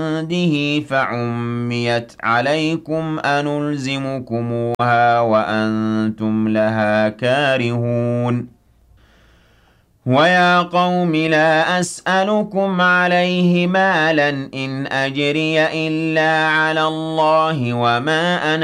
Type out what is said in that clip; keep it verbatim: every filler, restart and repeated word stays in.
عنده فعميت عليكم أنلزمكموها وأنتم لها كارهون ويا قوم لا أسألكم عليه مالا إن أجري إلا على الله وما أنا